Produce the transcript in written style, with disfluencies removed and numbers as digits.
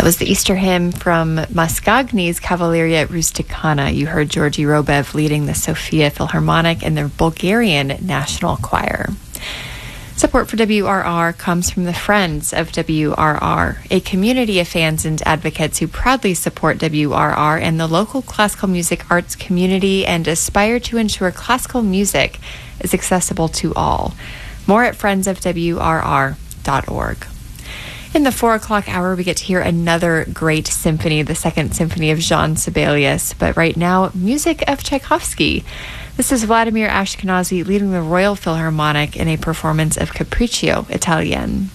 was the Easter hymn from Mascagni's Cavalleria Rusticana. You heard Georgi Robev leading the Sofia Philharmonic and the Bulgarian National Choir. Support for WRR comes from the Friends of WRR, a community of fans and advocates who proudly support WRR and the local classical music arts community and aspire to ensure classical music is accessible to all. More at friendsofwrr.org. In the 4 o'clock hour, we get to hear another great symphony, the Second Symphony of Jean Sibelius. But right now, music of Tchaikovsky. This is Vladimir Ashkenazy leading the Royal Philharmonic in a performance of Capriccio Italien.